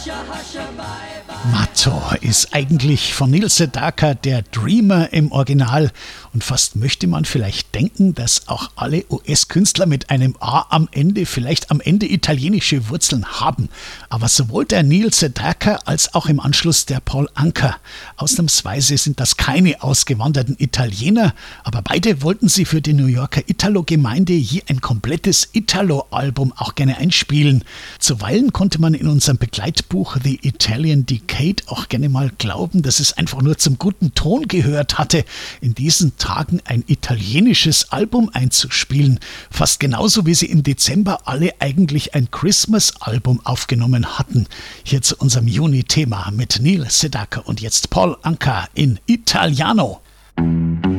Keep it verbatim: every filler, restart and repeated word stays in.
Matto ist eigentlich von Neil Sedaka der Dreamer im Original und fast möchte man vielleicht denken, dass auch alle U S-Künstler mit einem A am Ende vielleicht am Ende italienische Wurzeln haben. Aber sowohl der Neil Sedaka als auch im Anschluss der Paul Anka. Ausnahmsweise sind das keine ausgewanderten Italiener, aber beide wollten sie für die New Yorker Italo-Gemeinde je ein komplettes Italo-Album auch gerne einspielen. Zuweilen konnte man in unserem Begleitbuch The Italian Decade auch gerne mal glauben, dass es einfach nur zum guten Ton gehört hatte, in diesen Tagen ein italienisches Album einzuspielen. Fast genauso wie sie im Dezember alle eigentlich ein Christmas-Album aufgenommen hatten. Hier zu unserem Juni-Thema mit Neil Sedaka und jetzt Paul Anka in Italiano.